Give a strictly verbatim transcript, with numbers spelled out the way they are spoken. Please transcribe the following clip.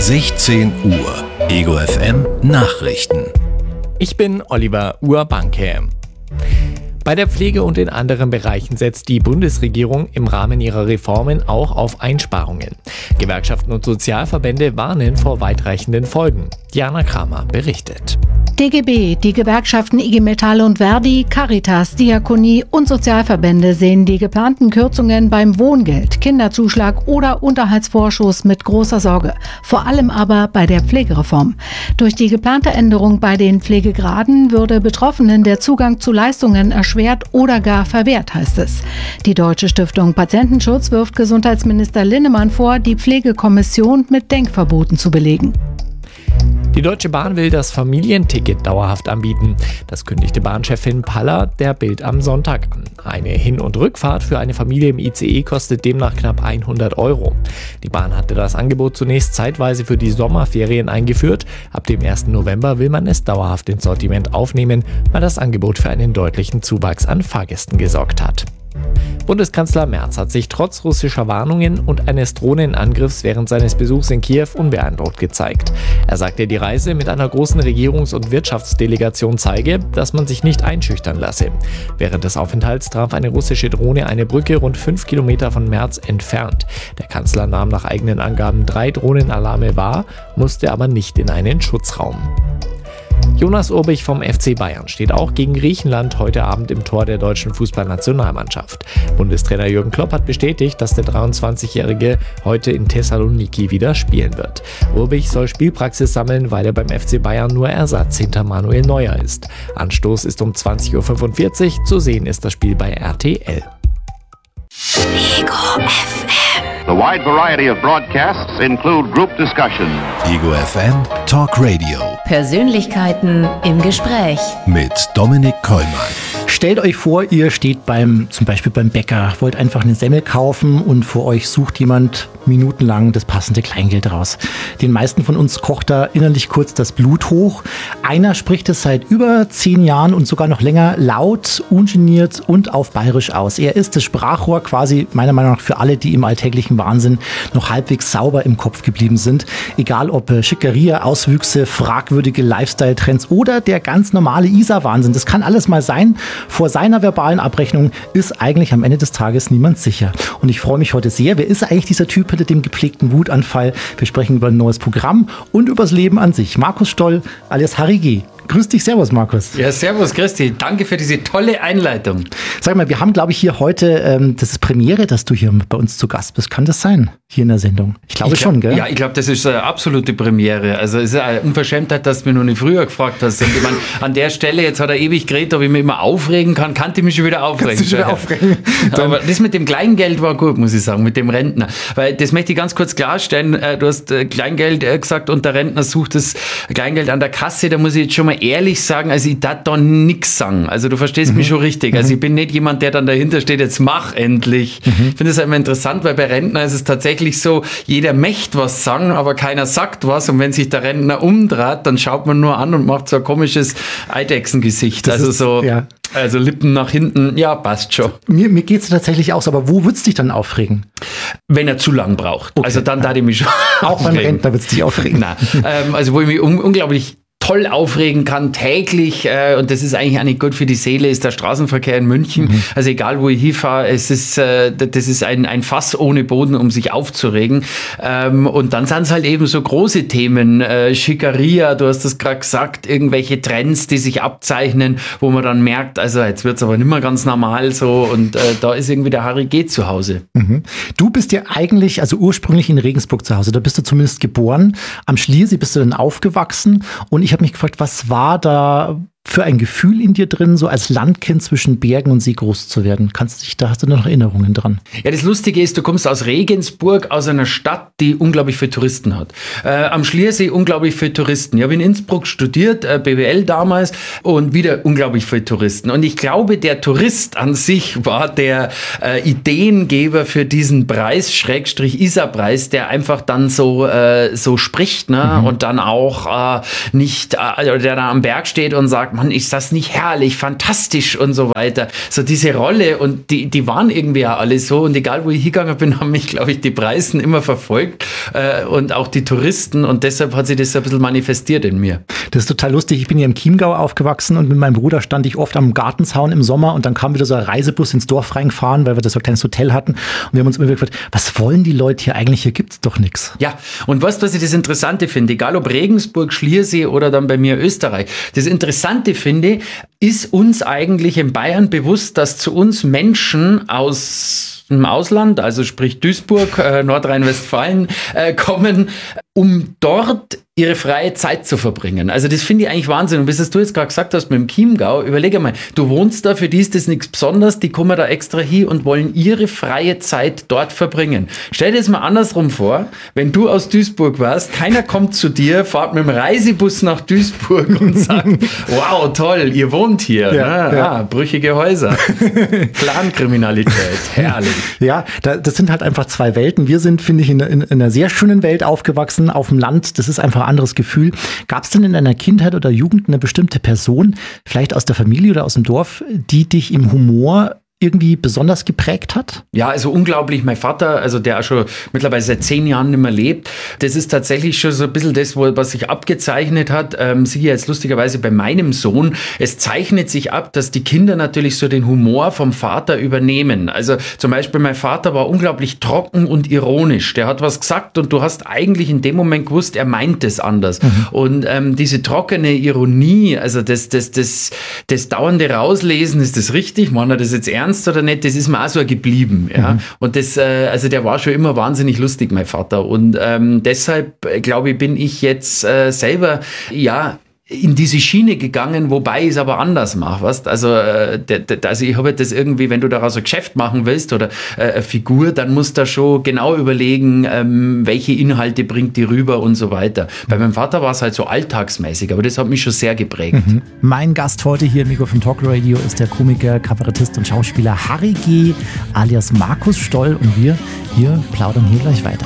sechzehn Uhr. Ego F M Nachrichten. Ich bin Oliver Urbanke. Bei der Pflege und in anderen Bereichen setzt die Bundesregierung im Rahmen ihrer Reformen auch auf Einsparungen. Gewerkschaften und Sozialverbände warnen vor weitreichenden Folgen. Diana Kramer berichtet. D G B, die Gewerkschaften I G Metall und Verdi, Caritas, Diakonie und Sozialverbände sehen die geplanten Kürzungen beim Wohngeld, Kinderzuschlag oder Unterhaltsvorschuss mit großer Sorge. Vor allem aber bei der Pflegereform. Durch die geplante Änderung bei den Pflegegraden würde Betroffenen der Zugang zu Leistungen erschwert oder gar verwehrt, heißt es. Die Deutsche Stiftung Patientenschutz wirft Gesundheitsminister Linnemann vor, die Pflegekommission mit Denkverboten zu belegen. Die Deutsche Bahn will das Familienticket dauerhaft anbieten. Das kündigte Bahnchefin Paller der Bild am Sonntag an. Eine Hin- und Rückfahrt für eine Familie im I C E kostet demnach knapp hundert Euro. Die Bahn hatte das Angebot zunächst zeitweise für die Sommerferien eingeführt. Ab dem ersten November will man es dauerhaft ins Sortiment aufnehmen, weil das Angebot für einen deutlichen Zuwachs an Fahrgästen gesorgt hat. Bundeskanzler Merz hat sich trotz russischer Warnungen und eines Drohnenangriffs während seines Besuchs in Kiew unbeeindruckt gezeigt. Er sagte, die Reise mit einer großen Regierungs- und Wirtschaftsdelegation zeige, dass man sich nicht einschüchtern lasse. Während des Aufenthalts traf eine russische Drohne eine Brücke rund fünf Kilometer von Merz entfernt. Der Kanzler nahm nach eigenen Angaben drei Drohnenalarme wahr, musste aber nicht in einen Schutzraum. Jonas Urbich vom F C Bayern steht auch gegen Griechenland heute Abend im Tor der deutschen Fußballnationalmannschaft. Bundestrainer Jürgen Klopp hat bestätigt, dass der dreiundzwanzigjährige heute in Thessaloniki wieder spielen wird. Urbich soll Spielpraxis sammeln, weil er beim F C Bayern nur Ersatz hinter Manuel Neuer ist. Anstoß ist um zwanzig Uhr fünfundvierzig, zu sehen ist das Spiel bei R T L. Ego F M. The wide variety of broadcasts include group discussion. Ego F M Talk Radio Persönlichkeiten im Gespräch. mit Dominik Kollmann. Stellt euch vor, ihr steht beim, zum Beispiel beim Bäcker, wollt einfach eine Semmel kaufen und vor euch sucht jemand minutenlang das passende Kleingeld raus. Den meisten von uns kocht da innerlich kurz das Blut hoch. Einer spricht es seit über zehn Jahren und sogar noch länger laut, ungeniert und auf Bayerisch aus. Er ist das Sprachrohr quasi meiner Meinung nach für alle, die im alltäglichen Wahnsinn noch halbwegs sauber im Kopf geblieben sind. Egal ob äh, Schickeria, Auswüchse, fragwürdige Lifestyle-Trends oder der ganz normale Isar-Wahnsinn. Das kann alles mal sein. Vor seiner verbalen Abrechnung ist eigentlich am Ende des Tages niemand sicher. Und ich freue mich heute sehr. Wer ist eigentlich dieser Typ hinter dem gepflegten Wutanfall? Wir sprechen über ein neues Programm und über das Leben an sich. Markus Stoll alias Harry G. Grüß dich, servus Markus. Ja, servus, grüß dich. Danke für diese tolle Einleitung. Sag mal, wir haben, glaube ich, hier heute, ähm, das ist Premiere, dass du hier bei uns zu Gast bist. Kann das sein, hier in der Sendung? Ich glaube ich glaub, schon, gell? Ja, ich glaube, das ist eine absolute Premiere. Also es ist eine Unverschämtheit, dass du mich noch nicht früher gefragt hast. Und ich meine, an der Stelle, jetzt hat er ewig geredet, ob ich mich immer aufregen kann, kann ich mich schon wieder aufregen. Kannst du schon wieder aufregen? Aber das mit dem Kleingeld war gut, muss ich sagen, mit dem Rentner. Weil das möchte ich ganz kurz klarstellen. Du hast Kleingeld gesagt und der Rentner sucht das Kleingeld an der Kasse. Da muss ich jetzt schon mal ehrlich sagen, also ich darf da nix sagen. Also du verstehst mhm. mich schon richtig. Also ich bin nicht jemand, der dann dahinter steht, jetzt mach endlich. Mhm. Ich finde das immer interessant, weil bei Rentner ist es tatsächlich so, jeder möchte was sagen, aber keiner sagt was. Und wenn sich der Rentner umdreht, dann schaut man nur an und macht so ein komisches Eidechsengesicht. Das also ist, so, ja. Also Lippen nach hinten, ja, passt schon. Mir, mir geht es tatsächlich aus, aber wo würdest du dich dann aufregen? Wenn er zu lang braucht. Okay. Also dann ja. darf ich mich schon auch beim Rentner würdest du dich aufregen? Nein. ähm, also wo ich mich un- unglaublich toll aufregen kann, täglich, äh, und das ist eigentlich auch nicht gut für die Seele, ist der Straßenverkehr in München. Mhm. Also egal, wo ich hinfahre, es ist, äh, das ist ein, ein Fass ohne Boden, um sich aufzuregen. Ähm, und dann sind es halt eben so große Themen, äh, Schickeria, du hast das gerade gesagt, irgendwelche Trends, die sich abzeichnen, wo man dann merkt, also jetzt wird es aber nicht mehr ganz normal so und äh, da ist irgendwie der Harry G. zu Hause. Mhm. Du bist ja eigentlich, also ursprünglich in Regensburg zu Hause, da bist du zumindest geboren. Am Schliersee bist du dann aufgewachsen und ich habe mich gefragt, was war da für ein Gefühl in dir drin, so als Landkind zwischen Bergen und See groß zu werden? Kannst du dich, da hast du noch Erinnerungen dran? Ja, das Lustige ist, du kommst aus Regensburg, aus einer Stadt, die unglaublich viele Touristen hat. Äh, am Schliersee unglaublich viele Touristen. Ich habe in Innsbruck studiert, äh, B W L damals, und wieder unglaublich viele Touristen. Und ich glaube, der Tourist an sich war der äh, Ideengeber für diesen Preis, Schrägstrich Isar-Preis, der einfach dann so, äh, so spricht, ne? Mhm. Und dann auch äh, nicht, äh, der da am Berg steht und sagt, Mann, ist das nicht herrlich, fantastisch und so weiter. So diese Rolle und die, die waren irgendwie ja alle so und egal wo ich hingegangen bin, haben mich, glaube ich, die Preisen immer verfolgt äh, und auch die Touristen und deshalb hat sich das ein bisschen manifestiert in mir. Das ist total lustig. Ich bin hier im Chiemgau aufgewachsen und mit meinem Bruder stand ich oft am Gartenzaun im Sommer und dann kam wieder so ein Reisebus ins Dorf reingefahren, weil wir das so ein kleines Hotel hatten und wir haben uns immer gefragt, was wollen die Leute hier eigentlich? Hier gibt's doch nichts. Ja, und weißt du, was ich das Interessante finde? Egal ob Regensburg, Schliersee oder dann bei mir Österreich. Das Interessante finde, ist uns eigentlich in Bayern bewusst, dass zu uns Menschen aus im Ausland, also sprich Duisburg, äh, Nordrhein-Westfalen, äh, kommen, um dort ihre freie Zeit zu verbringen. Also das finde ich eigentlich Wahnsinn. Und bis du jetzt gerade gesagt hast mit dem Chiemgau, überlege mal, du wohnst da, für die ist das nichts Besonderes, die kommen da extra hin und wollen ihre freie Zeit dort verbringen. Stell dir das mal andersrum vor, wenn du aus Duisburg warst, keiner kommt zu dir, fahrt mit dem Reisebus nach Duisburg und sagt, wow, toll, ihr wohnt hier. Ja, ah, ja. Ah, brüchige Häuser, Clankriminalität, herrlich. Ja, da, das sind halt einfach zwei Welten. Wir sind, finde ich, in, in, in einer sehr schönen Welt aufgewachsen, auf dem Land. Das ist einfach ein anderes Gefühl. Gab es denn in deiner Kindheit oder Jugend eine bestimmte Person, vielleicht aus der Familie oder aus dem Dorf, die dich im Humor irgendwie besonders geprägt hat? Ja, also unglaublich. Mein Vater, also der auch schon mittlerweile seit zehn Jahren nicht mehr lebt, das ist tatsächlich schon so ein bisschen das, was sich abgezeichnet hat. Ähm, siehe jetzt lustigerweise bei meinem Sohn. Es zeichnet sich ab, dass die Kinder natürlich so den Humor vom Vater übernehmen. Also zum Beispiel mein Vater war unglaublich trocken und ironisch. Der hat was gesagt und du hast eigentlich in dem Moment gewusst, er meint es anders. Mhm. Und ähm, diese trockene Ironie, also das, das, das, das dauernde Rauslesen, ist das richtig? Meint er das jetzt ernst oder nicht, das ist mir auch so geblieben. Ja? Mhm. Und das, äh, also der war schon immer wahnsinnig lustig, mein Vater. Und ähm, deshalb, äh, glaube ich, bin ich jetzt äh, selber, ja, in diese Schiene gegangen, wobei ich es aber anders mache, weißt? Also, äh, d- d- also ich habe das irgendwie, wenn du daraus ein Geschäft machen willst oder äh, eine Figur, dann musst du da schon genau überlegen, ähm, welche Inhalte bringt die rüber und so weiter. Bei meinem Vater war es halt so alltagsmäßig, aber das hat mich schon sehr geprägt. Mhm. Mein Gast heute hier im Mikro vom Talk Radio ist der Komiker, Kabarettist und Schauspieler Harry G. alias Markus Stoll und wir hier plaudern hier gleich weiter.